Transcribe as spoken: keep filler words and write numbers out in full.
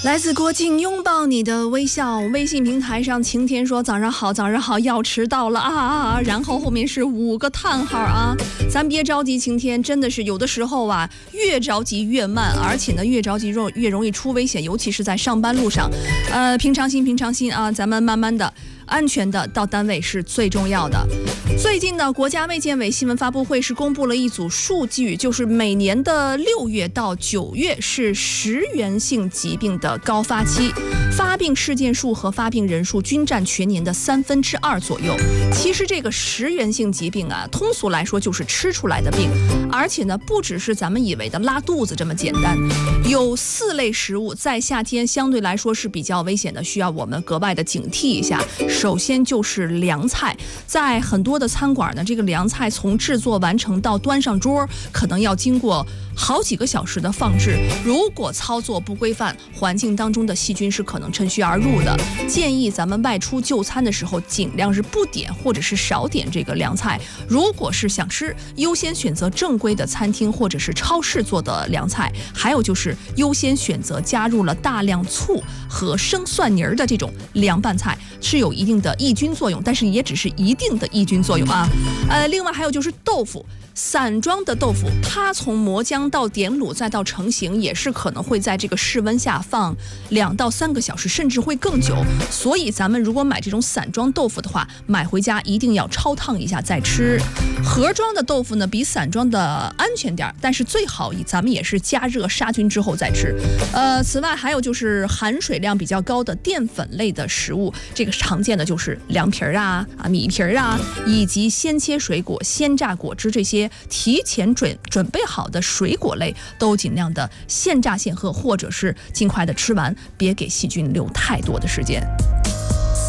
来自郭靖拥抱你的微笑。微信平台上晴天说早上好，早上好，要迟到了啊啊啊！然后后面是五个叹号啊。咱别着急，晴天真的是有的时候啊，越着急越慢，而且呢越着急容越容易出危险，尤其是在上班路上。呃，平常心，平常心啊，咱们慢慢的。安全的到单位是最重要的。最近呢，国家卫健委新闻发布会是公布了一组数据，就是每年的六月到九月是食源性疾病的高发期，发病事件数和发病人数均占全年的三分之二左右。其实这个食源性疾病啊，通俗来说就是吃出来的病，而且呢，不只是咱们以为的拉肚子这么简单。有四类食物在夏天相对来说是比较危险的，需要我们格外的警惕一下。首先就是凉菜，在很多的餐馆呢，这个凉菜从制作完成到端上桌，可能要经过好几个小时的放置。如果操作不规范，环境当中的细菌是可能趁虚而入的。建议咱们外出就餐的时候，尽量是不点或者是少点这个凉菜。如果是想吃，优先选择正规的餐厅或者是超市做的凉菜。还有就是优先选择加入了大量醋和生蒜泥儿的这种凉拌菜，是有一定的抑菌作用，但是也只是一定的抑菌作用啊。呃，另外还有就是豆腐。散装的豆腐，它从磨浆到点卤再到成型，也是可能会在这个室温下放两到三个小时，甚至会更久。所以咱们如果买这种散装豆腐的话，买回家一定要焯烫一下再吃。盒装的豆腐呢，比散装的安全点，但是最好咱们也是加热杀菌之后再吃。呃，此外还有就是含水量比较高的淀粉类的食物，这个常见的就是凉皮儿啊、啊米皮儿啊，以及鲜切水果、鲜榨果汁这些。提前准准备好的水果类都尽量的现榨现喝，或者是尽快的吃完，别给细菌留太多的时间。